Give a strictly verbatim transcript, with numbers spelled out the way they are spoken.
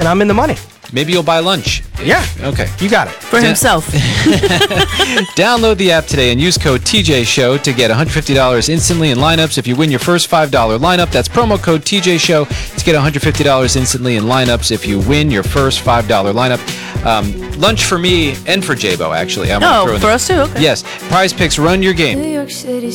and I'm in the money. Maybe you'll buy lunch. Yeah. Okay. You got it. For himself. Download the app today and use code T J Show to get one hundred fifty dollars instantly in lineups. If you win your first five dollar lineup, that's promo code T J Show to get one hundred fifty dollars instantly in lineups if you win your first five dollar lineup. Um, lunch for me and for J-Bo, actually. I'm gonna Oh, throw in for the- us too? Okay. Yes. Prize Picks, run your game. New York City